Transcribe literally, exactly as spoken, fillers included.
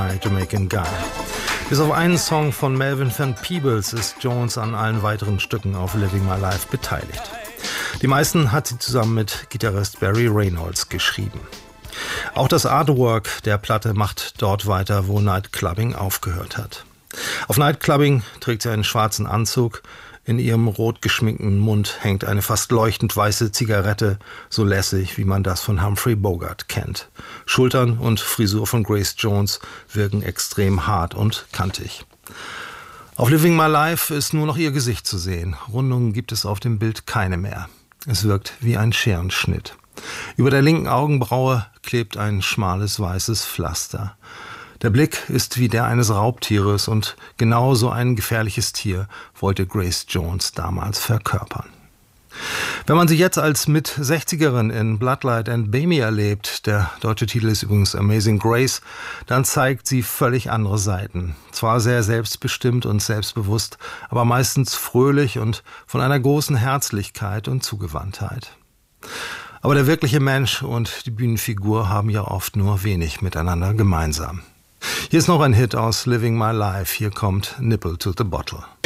Jamaican Guy. Bis auf einen Song von Melvin Van Peebles ist Jones an allen weiteren Stücken auf Living My Life beteiligt. Die meisten hat sie zusammen mit Gitarrist Barry Reynolds geschrieben. Auch das Artwork der Platte macht dort weiter, wo Nightclubbing aufgehört hat. Auf Nightclubbing trägt sie einen schwarzen Anzug. In ihrem rot geschminkten Mund hängt eine fast leuchtend weiße Zigarette, so lässig, wie man das von Humphrey Bogart kennt. Schultern und Frisur von Grace Jones wirken extrem hart und kantig. Auf Living My Life ist nur noch ihr Gesicht zu sehen. Rundungen gibt es auf dem Bild keine mehr. Es wirkt wie ein Scherenschnitt. Über der linken Augenbraue klebt ein schmales weißes Pflaster. Der Blick ist wie der eines Raubtieres und genau so ein gefährliches Tier wollte Grace Jones damals verkörpern. Wenn man sie jetzt als Mit-sechzigerin in Bloodlight and Bamie erlebt, der deutsche Titel ist übrigens Amazing Grace, dann zeigt sie völlig andere Seiten. Zwar sehr selbstbestimmt und selbstbewusst, aber meistens fröhlich und von einer großen Herzlichkeit und Zugewandtheit. Aber der wirkliche Mensch und die Bühnenfigur haben ja oft nur wenig miteinander gemeinsam. Hier ist noch ein Hit aus Living My Life. Hier kommt Nipple to the Bottle.